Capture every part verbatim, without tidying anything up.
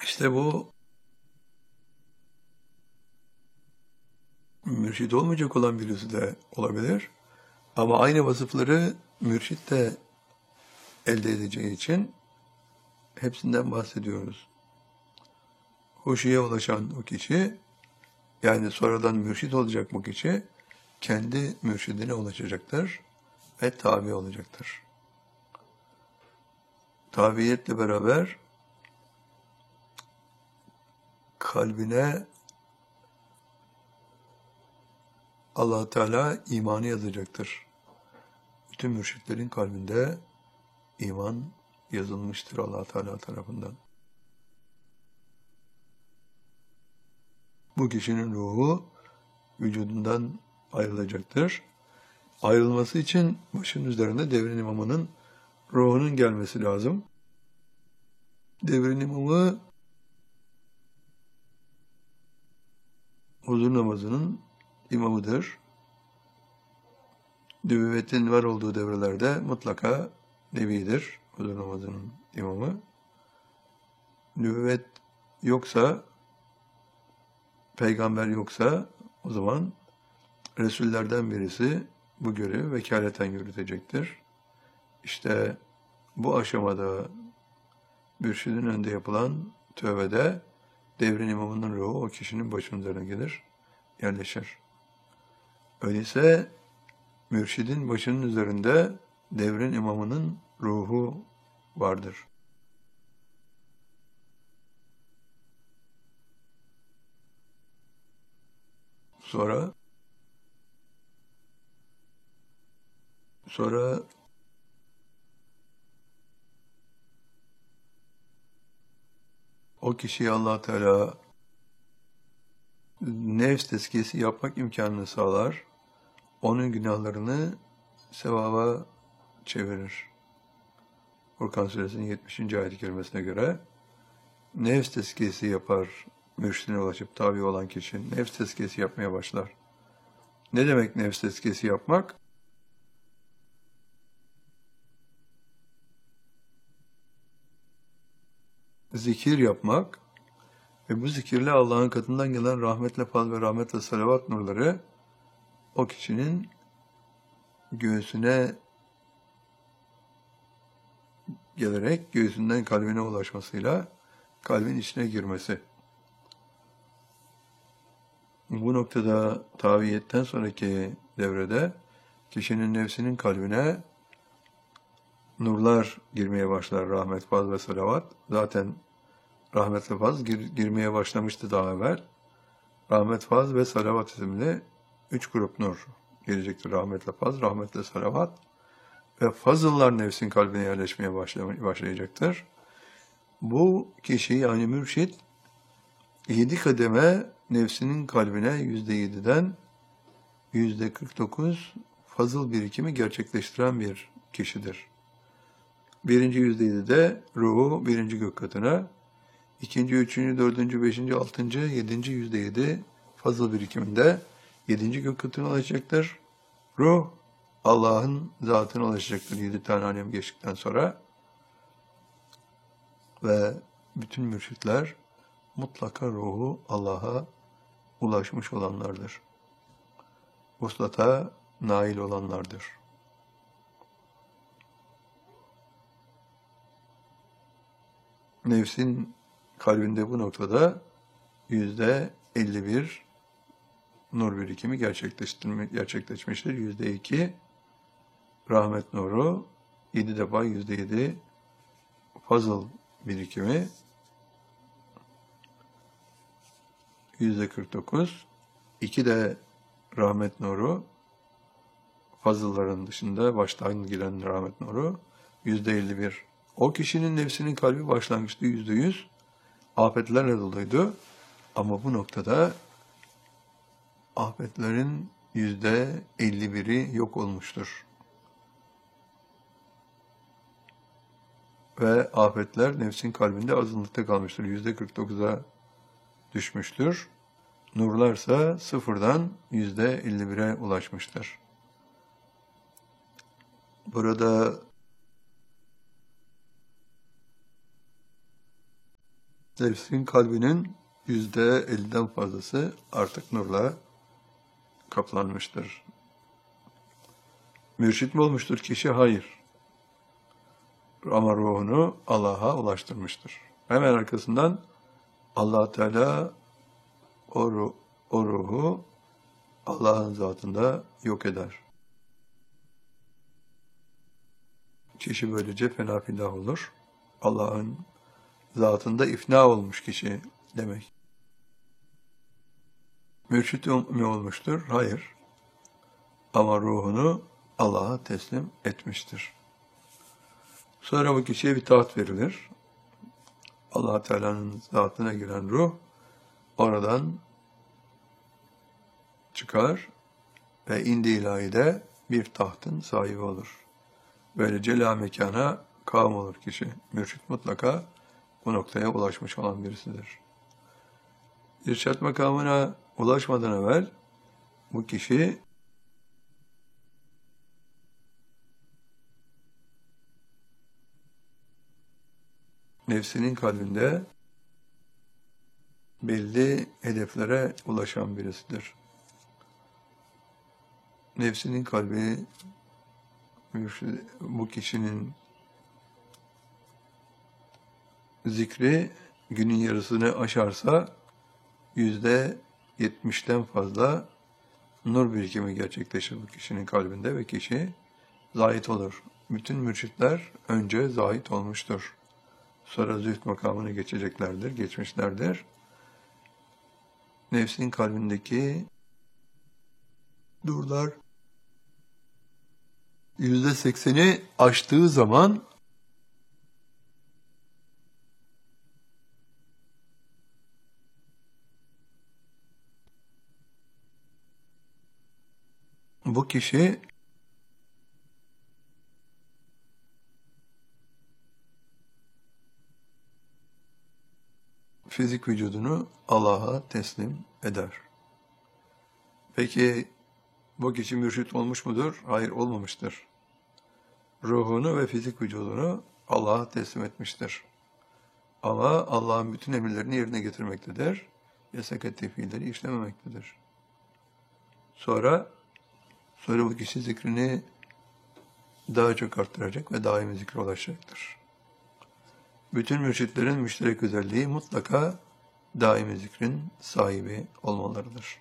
İşte bu mürşit olmayacak olan birisi de olabilir. Ama aynı vasıfları mürşit de elde edeceği için hepsinden bahsediyoruz. Huşuya ulaşan o kişi, yani sonradan mürşit olacak bu kişi, kendi mürşidine ulaşacaktır ve tabi olacaktır. Tabiiyetle beraber kalbine Allah Teala imanı yazacaktır. Bütün mürşitlerin kalbinde iman yazılmıştır Allah Teala tarafından. Bu kişinin ruhu vücudundan ayrılacaktır. Ayrılması için başın üzerinde devrin imamının ruhunun gelmesi lazım. Devrin imamı huzur namazının imamıdır. Nübüvvetin var olduğu devrelerde mutlaka nebidir huzur namazının imamı. Nübüvvet yoksa, peygamber yoksa o zaman Resullerden birisi bu görevi vekaleten yürütecektir. İşte bu aşamada mürşidin önünde yapılan tövbede devrin imamının ruhu o kişinin başının üzerine gelir, yerleşir. Öyleyse mürşidin başının üzerinde devrin imamının ruhu vardır. Sonra sonra o kişiye Allah Teala nefs tezkiyesi yapmak imkanını sağlar. Onun günahlarını sevaba çevirir. Furkan Suresinin yetmişinci ayet-i kerimesine göre nefs tezkiyesi yapar, mürşidine ulaşıp tabi olan kişi nefs tezkiyesi yapmaya başlar. Ne demek nefs tezkiyesi yapmak? Zikir yapmak ve bu zikirle Allah'ın katından gelen rahmetle fazl ve rahmetle salavat nurları o kişinin göğsüne gelerek göğsünden kalbine ulaşmasıyla kalbin içine girmesi. Bu noktada taviyetten sonraki devrede kişinin nefsinin kalbine nurlar girmeye başlar, rahmet, fazl ve salavat. Zaten rahmet ve fazl gir, girmeye başlamıştı daha evvel. Rahmet, fazl ve salavat isimli üç grup nur gelecektir. Rahmetle fazl, rahmetle salavat ve fazıllar nefsin kalbine yerleşmeye başlayacaktır. Bu kişi yani mürşit yedi kademe nefsinin kalbine yüzde yediden yüzde kırk dokuz fazıl birikimi gerçekleştiren bir kişidir. Birinci yüzde yedide ruhu birinci gök katına, ikinci, üçüncü, dördüncü, beşinci, altıncı, yedinci yüzde yedi fazıl birikiminde yedinci gök katına ulaşacaktır. Ruh Allah'ın zatına ulaşacaktır yedi tane alem geçtikten sonra. Ve bütün mürşitler mutlaka ruhu Allah'a ulaşmış olanlardır. Vuslata nail olanlardır. Nefsin kalbinde bu noktada yüzde elli bir nur birikimi gerçekleşmiştir. Yüzde iki rahmet nuru, yedi defa yüzde yedi fazıl birikimi, yüzde kırk dokuz, iki de rahmet nuru, fazılların dışında baştan giren rahmet nuru, yüzde elli bir. O kişinin nefsinin kalbi başlangıçta yüzde yüz afetlerle doluydu. Ama bu noktada afetlerin yüzde elli biri yok olmuştur. Ve afetler nefsin kalbinde azınlıkta kalmıştır. yüzde kırk dokuza düşmüştür. Nurlarsa sıfırdan yüzde elli bire ulaşmıştır. Burada Nefsin kalbinin yüzde elliden fazlası artık nurla kaplanmıştır. Mürşit mi olmuştur kişi? Hayır. Ama ruhunu Allah'a ulaştırmıştır. Hemen arkasından Allah Teala o, ruh, o ruhu Allah'ın zatında yok eder. Kişi böylece fena filah olur. Allah'ın zatında ifna olmuş kişi demek. Mürşit mi olmuştur? Hayır. Ama ruhunu Allah'a teslim etmiştir. Sonra bu kişiye bir taht verilir. Allah Teala'nın zatına giren ruh oradan çıkar ve indi ilahide bir tahtın sahibi olur. Böylece la mekana kavm olur kişi. Mürşit mutlaka bu noktaya ulaşmış olan birisidir. İrşad makamına ulaşmadan evvel bu kişi nefsinin kalbinde belli hedeflere ulaşan birisidir. Nefsinin kalbi bu kişinin zikri günün yarısını aşarsa yüzde yetmişten fazla nur birikimi gerçekleşir bu kişinin kalbinde ve kişi zahit olur. Bütün mürşitler önce zahit olmuştur. Sonra zühd makamını geçeceklerdir, geçmişlerdir. Nefsin kalbindeki nurlar yüzde sekseni aştığı zaman bu kişi fizik vücudunu Allah'a teslim eder. Peki bu kişi mürşit olmuş mudur? Hayır, olmamıştır. Ruhunu ve fizik vücudunu Allah'a teslim etmiştir. Ama Allah'ın bütün emirlerini yerine getirmektedir. Yasak ettiği fiilleri işlememektedir. Sonra, sonra bu kişi zikrini daha çok arttıracak ve daimi zikre ulaşacaktır. Bütün mürşitlerin müşterek özelliği mutlaka daimi zikrin sahibi olmalarıdır.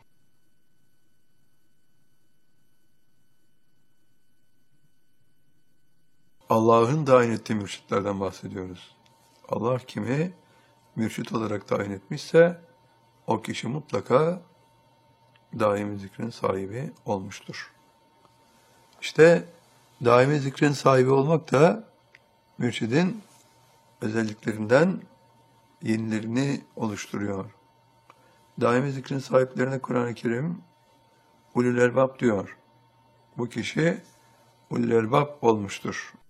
Allah'ın tayin ettiği mürşitlerden bahsediyoruz. Allah kimi mürşit olarak tayin etmişse o kişi mutlaka daimi zikrin sahibi olmuştur. İşte daimi zikrin sahibi olmak da mürşidin özelliklerinden yenilerini oluşturuyor. Daimi zikrin sahiplerine Kur'an-ı Kerim ulul elbab diyor. Bu kişi ulul elbab olmuştur.